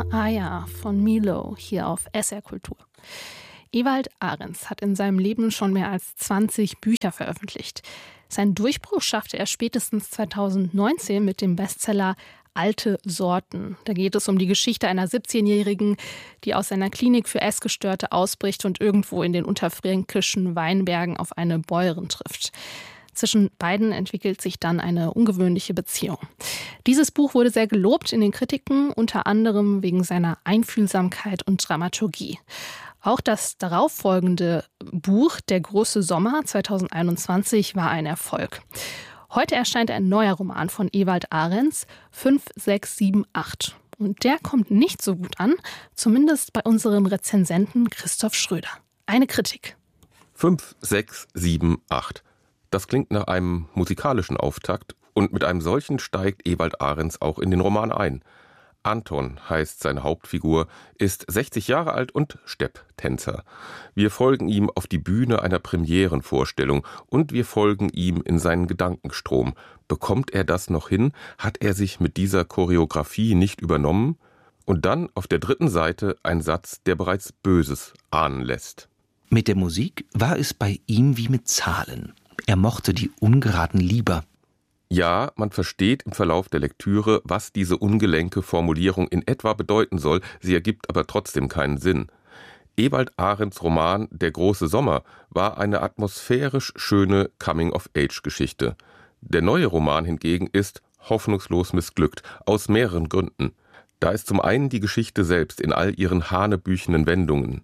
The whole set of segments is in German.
Ah ja, von Milo hier auf SR Kultur. Ewald Arentz hat in seinem Leben schon mehr als 20 Bücher veröffentlicht. Seinen Durchbruch schaffte er spätestens 2019 mit dem Bestseller Alte Sorten. Da geht es um die Geschichte einer 17-Jährigen, die aus einer Klinik für Essgestörte ausbricht und irgendwo in den unterfränkischen Weinbergen auf eine Bäuerin trifft. Zwischen beiden entwickelt sich dann eine ungewöhnliche Beziehung. Dieses Buch wurde sehr gelobt in den Kritiken, unter anderem wegen seiner Einfühlsamkeit und Dramaturgie. Auch das darauffolgende Buch, Der große Sommer 2021, war ein Erfolg. Heute erscheint ein neuer Roman von Ewald Arentz, 5678. Und der kommt nicht so gut an, zumindest bei unserem Rezensenten Christoph Schröder. Eine Kritik. 5678. Das klingt nach einem musikalischen Auftakt und mit einem solchen steigt Ewald Arentz auch in den Roman ein. Anton heißt seine Hauptfigur, ist 60 Jahre alt und Stepptänzer. Wir folgen ihm auf die Bühne einer Premierenvorstellung und wir folgen ihm in seinen Gedankenstrom. Bekommt er das noch hin? Hat er sich mit dieser Choreografie nicht übernommen? Und dann auf der dritten Seite ein Satz, der bereits Böses ahnen lässt. Mit der Musik war es bei ihm wie mit Zahlen. Er mochte die Ungeraden lieber. Ja, man versteht im Verlauf der Lektüre, was diese ungelenke Formulierung in etwa bedeuten soll, sie ergibt aber trotzdem keinen Sinn. Ewald Arentz' Roman Der große Sommer war eine atmosphärisch schöne Coming-of-Age-Geschichte. Der neue Roman hingegen ist hoffnungslos missglückt, aus mehreren Gründen. Da ist zum einen die Geschichte selbst in all ihren hanebüchenen Wendungen.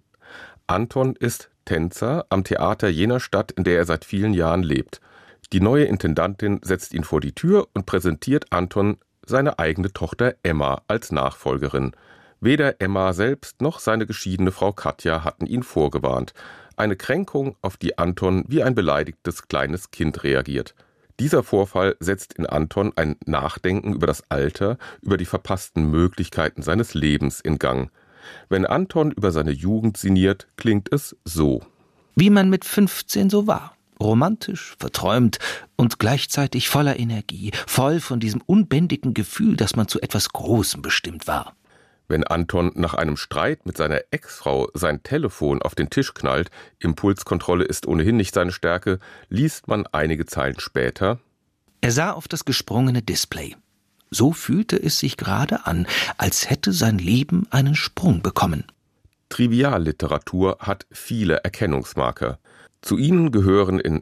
Anton ist Tänzer am Theater jener Stadt, in der er seit vielen Jahren lebt. Die neue Intendantin setzt ihn vor die Tür und präsentiert Anton seine eigene Tochter Emma als Nachfolgerin. Weder Emma selbst noch seine geschiedene Frau Katja hatten ihn vorgewarnt. Eine Kränkung, auf die Anton wie ein beleidigtes kleines Kind reagiert. Dieser Vorfall setzt in Anton ein Nachdenken über das Alter, über die verpassten Möglichkeiten seines Lebens in Gang. Wenn Anton über seine Jugend sinniert, klingt es so. Wie man mit 15 so war. Romantisch, verträumt und gleichzeitig voller Energie, voll von diesem unbändigen Gefühl, dass man zu etwas Großem bestimmt war. Wenn Anton nach einem Streit mit seiner Ex-Frau sein Telefon auf den Tisch knallt, Impulskontrolle ist ohnehin nicht seine Stärke, liest man einige Zeilen später: Er sah auf das gesprungene Display. So fühlte es sich gerade an, als hätte sein Leben einen Sprung bekommen. Trivialliteratur hat viele Erkennungsmarker. Zu ihnen gehören in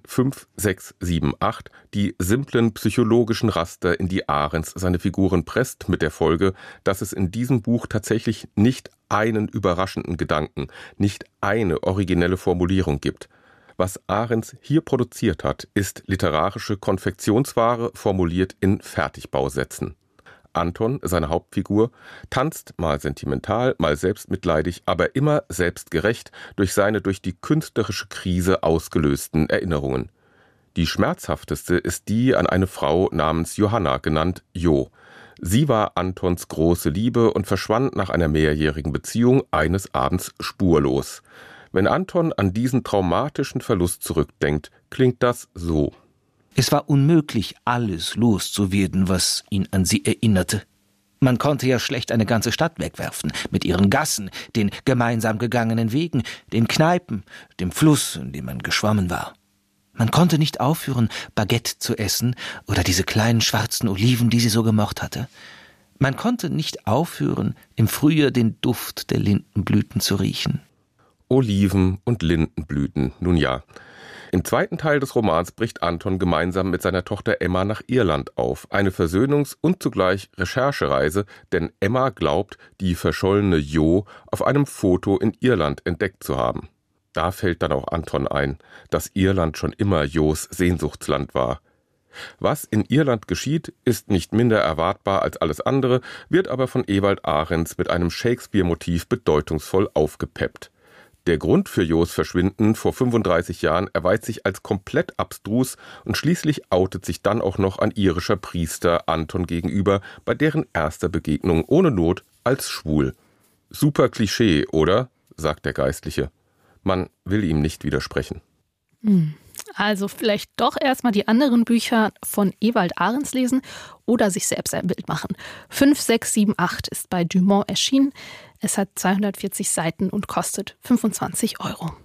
5678 die simplen psychologischen Raster, in die Arentz seine Figuren presst, mit der Folge, dass es in diesem Buch tatsächlich nicht einen überraschenden Gedanken, nicht eine originelle Formulierung gibt. Was Arentz hier produziert hat, ist literarische Konfektionsware, formuliert in Fertigbausätzen. Anton, seine Hauptfigur, tanzt mal sentimental, mal selbstmitleidig, aber immer selbstgerecht durch seine durch die künstlerische Krise ausgelösten Erinnerungen. Die schmerzhafteste ist die an eine Frau namens Johanna, genannt Jo. Sie war Antons große Liebe und verschwand nach einer mehrjährigen Beziehung eines Abends spurlos. Wenn Anton an diesen traumatischen Verlust zurückdenkt, klingt das so. Es war unmöglich, alles loszuwerden, was ihn an sie erinnerte. Man konnte ja schlecht eine ganze Stadt wegwerfen, mit ihren Gassen, den gemeinsam gegangenen Wegen, den Kneipen, dem Fluss, in dem man geschwommen war. Man konnte nicht aufhören, Baguette zu essen oder diese kleinen schwarzen Oliven, die sie so gemocht hatte. Man konnte nicht aufhören, im Frühjahr den Duft der Lindenblüten zu riechen. Oliven und Lindenblüten, nun ja. Im zweiten Teil des Romans bricht Anton gemeinsam mit seiner Tochter Emma nach Irland auf. Eine Versöhnungs- und zugleich Recherchereise, denn Emma glaubt, die verschollene Jo auf einem Foto in Irland entdeckt zu haben. Da fällt dann auch Anton ein, dass Irland schon immer Jos Sehnsuchtsland war. Was in Irland geschieht, ist nicht minder erwartbar als alles andere, wird aber von Ewald Arentz mit einem Shakespeare-Motiv bedeutungsvoll aufgepeppt. Der Grund für Jos Verschwinden vor 35 Jahren erweist sich als komplett abstrus und schließlich outet sich dann auch noch ein irischer Priester Anton gegenüber, bei deren erster Begegnung ohne Not als schwul. Super Klischee, oder? Sagt der Geistliche. Man will ihm nicht widersprechen. Also vielleicht doch erstmal die anderen Bücher von Ewald Ahrens lesen oder sich selbst ein Bild machen. 5678 ist bei Dumont erschienen. Es hat 240 Seiten und kostet 25 €.